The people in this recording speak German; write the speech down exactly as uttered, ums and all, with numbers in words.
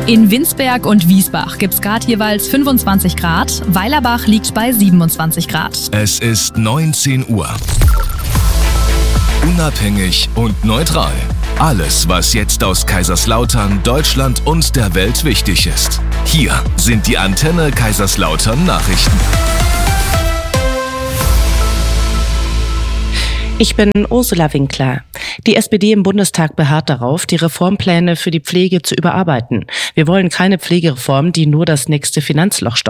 In Winsberg und Wiesbach gibt's gerade jeweils fünfundzwanzig Grad. Weilerbach liegt bei siebenundzwanzig Grad. Es ist neunzehn Uhr. Unabhängig und neutral. Alles, was jetzt aus Kaiserslautern, Deutschland und der Welt wichtig ist. Hier sind die Antenne Kaiserslautern Nachrichten. Ich bin Ursula Winkler. Die S P D im Bundestag beharrt darauf, die Reformpläne für die Pflege zu überarbeiten. Wir wollen keine Pflegereform, die nur das nächste Finanzloch stopft.